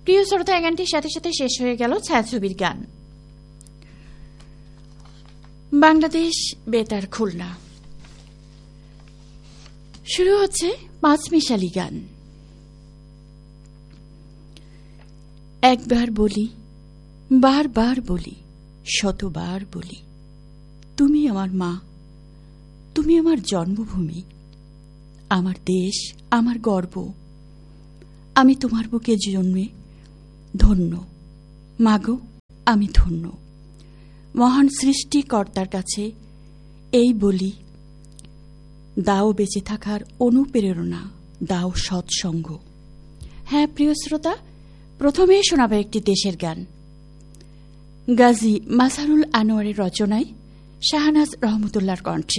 প্রিয় শ্রোতা, গানটির সাথে সাথে শেষ হয়ে গেল ছায়াছবির গান। বাংলাদেশ বেতার খুলনা শুরু হচ্ছে পাঁচমিশালি গান। একবার বলি, বারবার বলি, শতবার বলি, তুমি আমার মা, তুমি আমার জন্মভূমি, আমার দেশ, আমার গর্ব। আমি তোমার বুকে জন্মে ধন্য, মাগো আমি ধন্য। মহান সৃষ্টিকর্তার কাছে এই বলি, দাও বেঁচে থাকার অনুপ্রেরণা, দাও সৎসঙ্গ। হ্যাঁ প্রিয় শ্রোতা, প্রথমে শোনাবে একটি দেশের গান। গাজী মাজারুল আনোয়ারের রচনায় শাহনাজ রহমতুল্লাহর কণ্ঠে।